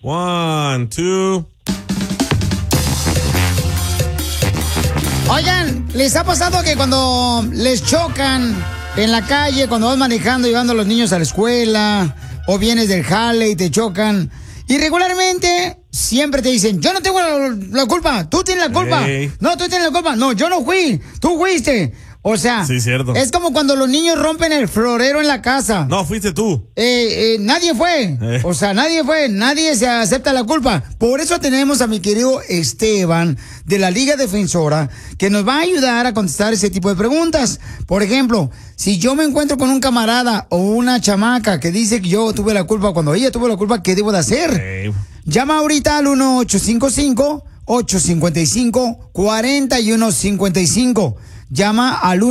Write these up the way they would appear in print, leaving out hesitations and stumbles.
1, 2. Oigan, ¿les ha pasado que cuando les chocan en la calle, cuando vas manejando, llevando a los niños a la escuela, o vienes del jale y te chocan, y regularmente siempre te dicen, yo no tengo la culpa, tú tienes la culpa. Hey. No, tú tienes la culpa. No, yo no fui, tú fuiste. O sea, Sí, cierto. es como cuando los niños rompen el florero en la casa. No, fuiste tú. Nadie fue. O sea, nadie fue. Nadie se acepta la culpa. Por eso tenemos a mi querido Esteban de la Liga Defensora que nos va a ayudar a contestar ese tipo de preguntas. Por ejemplo, si yo me encuentro con un camarada o una chamaca que dice que yo tuve la culpa cuando ella tuvo la culpa, ¿qué debo de hacer? Hey. Llama ahorita al 1-855-855-4155. Llama al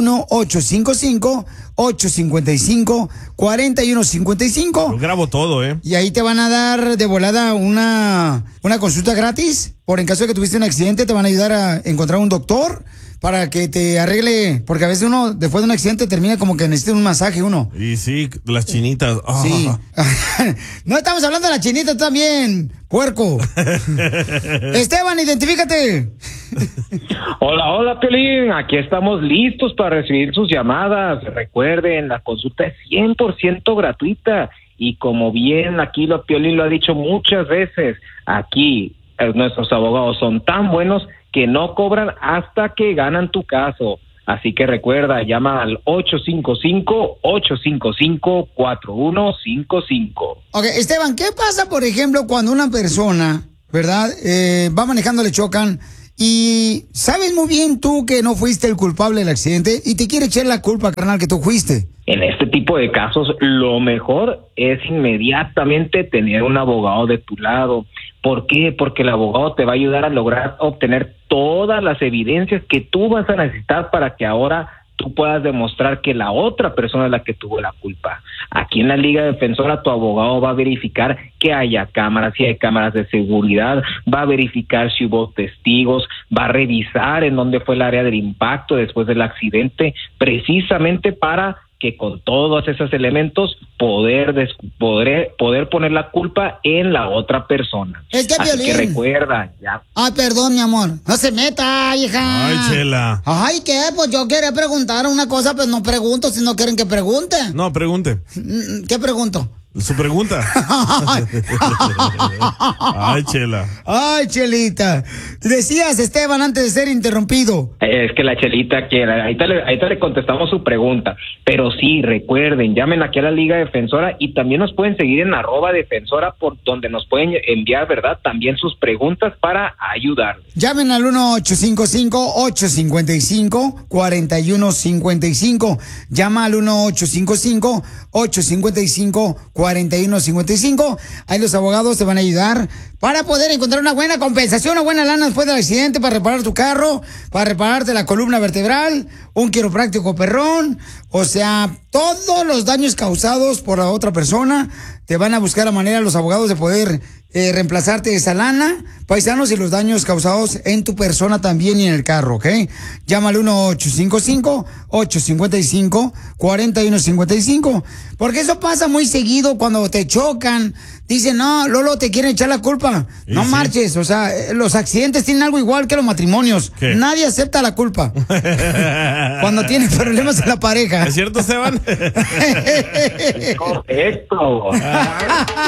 1-855-855-4155. Yo grabo todo, Y ahí te van a dar de volada una consulta gratis. Por en caso de que tuviste un accidente, te van a ayudar a encontrar un doctor para que te arregle. Porque a veces uno, después de un accidente, termina como que necesita un masaje uno. Y sí, las chinitas. Oh. Sí. No estamos hablando de la chinita también, puerco. Esteban, identifícate. Hola, hola, Piolín. Aquí estamos listos para recibir sus llamadas. Recuerden, la consulta es 100% gratuita. Y como bien aquí Piolín lo ha dicho muchas veces, aquí nuestros abogados son tan buenos que no cobran hasta que ganan tu caso. Así que recuerda, llama al 855-855-4155. Ok, Esteban, ¿qué pasa, por ejemplo, cuando una persona, ¿verdad? Va manejando, le chocan y sabes muy bien tú que no fuiste el culpable del accidente y te quiere echar la culpa, carnal, que tú fuiste? En este tipo de casos, lo mejor es inmediatamente tener un abogado de tu lado. ¿Por qué? Porque el abogado te va a ayudar a lograr obtener todas las evidencias que tú vas a necesitar para que ahora tú puedas demostrar que la otra persona es la que tuvo la culpa. Aquí en la Liga Defensora, tu abogado va a verificar que haya cámaras, si hay cámaras de seguridad, va a verificar si hubo testigos, va a revisar en dónde fue el área del impacto después del accidente, precisamente para que con todos esos elementos poder poner la culpa en la otra persona. Es que, así Piolín, que recuerda, ya. Ay, perdón, mi amor. No se meta, hija. Ay, Chela. Ay, ¿qué? Pues yo quería preguntar una cosa, pues no pregunto si no quieren que pregunte. No, pregunte. ¿Qué pregunto? Su pregunta. Ay, Chela. Ay, Chelita. Decías, Esteban, antes de ser interrumpido. Es que la Chelita quiere, ahorita le contestamos su pregunta, pero sí, recuerden, llamen aquí a la Liga Defensora y también nos pueden seguir en @defensora, por donde nos pueden enviar, ¿verdad?, también sus preguntas para ayudar. Llamen al 1-855-855-4155. Llama al 1-855-855-4155. Ahí los abogados te van a ayudar para poder encontrar una buena compensación, una buena lana después del accidente, para reparar tu carro, para repararte la columna vertebral, un quiropráctico perrón. O sea, todos los daños causados por la otra persona, te van a buscar la manera los abogados de poder reemplazarte esa lana, paisanos, y los daños causados en tu persona también y en el carro, ¿ok? Llámale 1-855-855-4155, porque eso pasa muy seguido cuando te chocan. Dicen, no, Lolo, te quieren echar la culpa. Sí, no sí. marches, o sea, los accidentes tienen algo igual que los matrimonios. ¿Qué? Nadie acepta la culpa cuando tienen problemas en la pareja. ¿Es cierto, Esteban? Correcto.